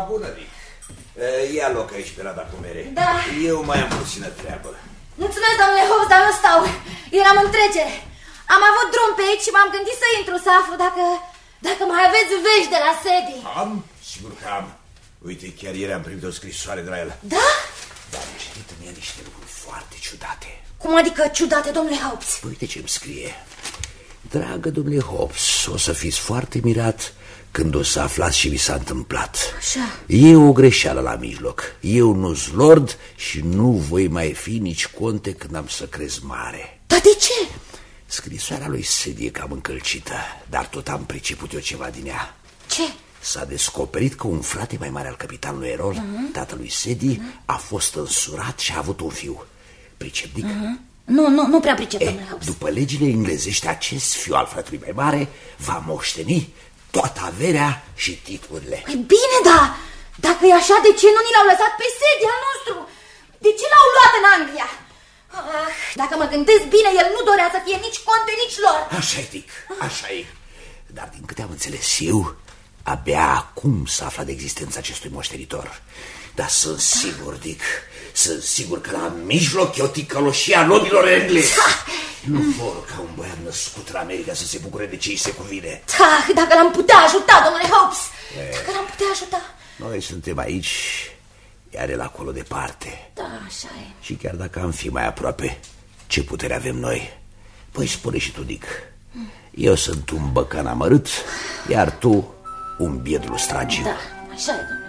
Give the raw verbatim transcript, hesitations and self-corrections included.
bună, Dick. Ia loc aici pe rada cu mere. Da. Eu mai am puțină treabă. Mulțumesc, domnule Hobbs, dar nu stau. Eram în trecere. Am avut drum pe aici și m-am gândit să intru să aflu dacă... Dacă mai aveți vești de la Sadie. Am? Sigur că am. Uite, chiar ieri am primit o scrisoare de la el. Da? Dar am citit în ea niște lucruri foarte ciudate. Cum adică ciudate, domnule Hobbs? Uite ce-mi scrie. Dragă domnule Hobbs, o să fiți foarte mirat când o să aflați ce vi s-a întâmplat. Așa. E o greșeală la mijloc. Eu nu-s lord și nu voi mai fi nici conte când am să crez mare. Dar de ce? Scrisoarea lui Sadie e cam încălcită, dar tot am priceput eu ceva din ea. Ce? S-a descoperit că un frate mai mare al capitanului Errol, uh-huh. tatălui Sadie, uh-huh. a fost însurat și a avut un fiu. Pricep, Dick? Uh-huh. Nu, nu, nu prea pricep, domnule Hobbs. După legile englezești, acest fiu al fratelui mai mare va moșteni toată averea și titlurile. Păi bine, da, dacă e așa, de ce nu ni l-au lăsat pe Sadie al nostru? De ce l-au luat în Anglia? Ah, dacă mă gândesc bine, el nu dorea să fie nici conte, nici lor. Așa e, Dick, așa e. Dar din câte am înțeles eu, abia acum s-a aflat de existența acestui moștenitor. Dar sunt sigur, Dick, sunt sigur că la mijloc e o ticăloșie a nobilor englezi. Nu vor ca un băiat născut în America să se bucure de ce îi se cuvine. Da, dacă l-am putea ajuta, domnule Hobbs, dacă l-am putea ajuta. Noi suntem aici, iar el acolo departe. Da, așa e. Și chiar dacă am fi mai aproape, ce putere avem noi? Păi spune și tu, Dick. Eu sunt un băcan amărât, iar tu un biet lustragiu. Da, așa e, domnule.